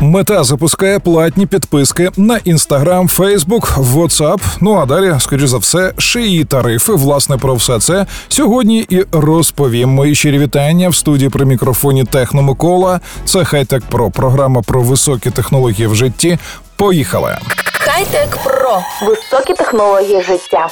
Мета запускає платні підписки на Instagram, Facebook, WhatsApp. Ну а далі, скоріш за все, ще й тарифи. Власне, про все це сьогодні і розповім. Мої щирі вітання в студії при мікрофоні Техно Микола. Це Хай-Тек Про, програма про високі технології в житті. Поїхали! Хай-Тек Про. Високі технології життя.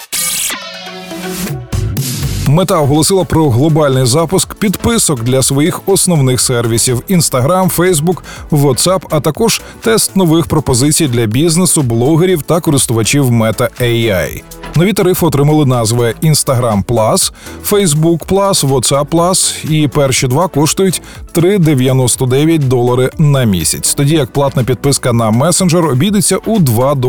Мета оголосила про глобальний запуск підписок для своїх основних сервісів – Instagram, Facebook, WhatsApp, а також тест нових пропозицій для бізнесу, блогерів та користувачів Meta AI. Нові тарифи отримали назви Instagram Plus, Facebook Plus, WhatsApp Plus, і перші два коштують $3.99 на місяць, тоді як платна підписка на месенджер обійдеться у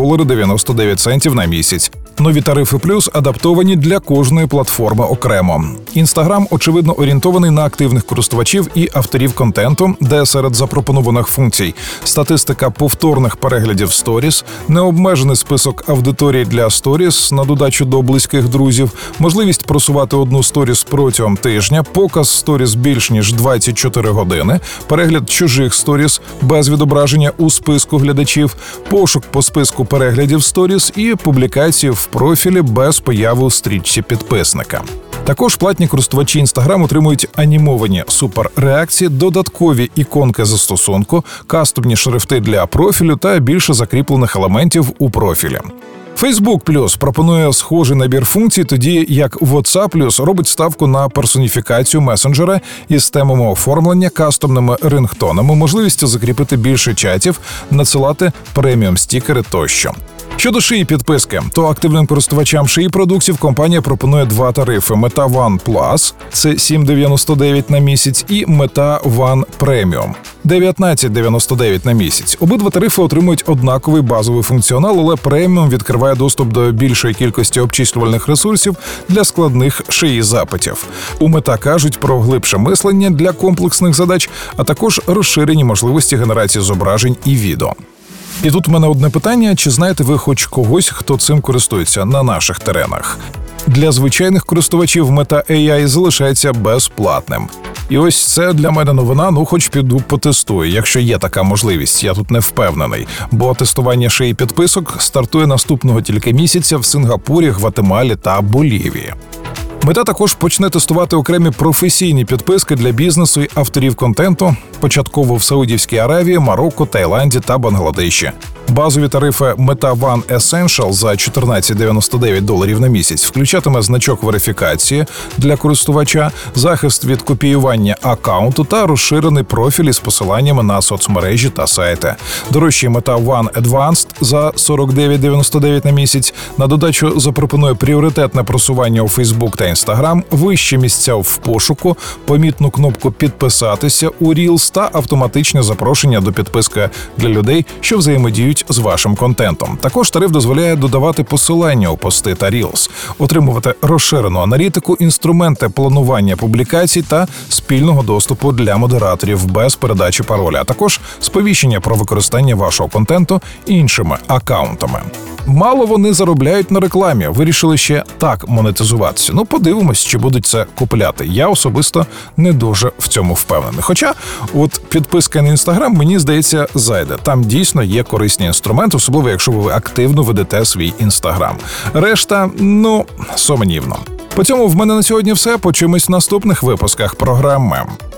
$2.99 на місяць. Нові тарифи плюс адаптовані для кожної платформи окремо. Instagram, очевидно, орієнтований на активних користувачів і авторів контенту, де серед запропонованих функцій статистика повторних переглядів сторіс, необмежений список аудиторій для сторіс на додачу до близьких друзів, можливість просувати одну сторіс протягом тижня, показ сторіс більш ніж 24 години, перегляд чужих сторіс без відображення у списку глядачів, пошук по списку переглядів сторіс і публікації в профілі без появи у стрічці підписника. Також платні користувачі Instagram отримують анімовані суперреакції, додаткові іконки застосунку, кастомні шрифти для профілю та більше закріплених елементів у профілі. Facebook Plus пропонує схожий набір функцій, тоді як WhatsApp Plus робить ставку на персоніфікацію месенджера із темами оформлення, кастомними рингтонами, можливістю закріпити більше чатів, надсилати преміум-стікери тощо. Щодо шиї підписки, то активним користувачам шиї продуктів компанія пропонує два тарифи: Meta One Plus – це $7.99 на місяць, і Meta One Premium – $19.99 на місяць. Обидва тарифи отримують однаковий базовий функціонал, але преміум відкриває доступ до більшої кількості обчислювальних ресурсів для складних шиї запитів. У Meta кажуть про глибше мислення для комплексних задач, а також розширені можливості генерації зображень і відео. І тут у мене одне питання: чи знаєте ви хоч когось, хто цим користується на наших теренах? Для звичайних користувачів Meta AI залишається безплатним. І ось це для мене новина, хоч піду потестую, якщо є така можливість, я тут не впевнений, бо тестування шиї підписок стартує наступного тільки місяця в Сингапурі, Гватемалі та Болівії. Мета також почне тестувати окремі професійні підписки для бізнесу і авторів контенту, початково в Саудівській Аравії, Марокко, Таїланді та Бангладеші. Базові тарифи Meta One Essential за $14.99 на місяць включатиме значок верифікації для користувача, захист від копіювання аккаунту та розширений профіль із посиланнями на соцмережі та сайти. Дорожчий Meta One Advanced за $49.99 на місяць на додачу запропонує пріоритетне просування у Facebook та Instagram, вищі місця в пошуку, помітну кнопку «Підписатися» у Reels та автоматичне запрошення до підписки для людей, що взаємодіють з вашим контентом. Також тариф дозволяє додавати посилання у пости та Reels, отримувати розширену аналітику, інструменти планування публікацій та спільного доступу для модераторів без передачі пароля, а також сповіщення про використання вашого контенту іншими акаунтами. Мало вони заробляють на рекламі, вирішили ще так монетизуватися. Подивимось, чи будуть це купляти. Я особисто не дуже в цьому впевнений. Хоча, от підписка на Instagram, мені здається, зайде. Там дійсно є корисні інструменти, особливо якщо ви активно ведете свій Instagram. Решта, сумнівно. По цьому в мене на сьогодні все. Почуємось в наступних випусках програми.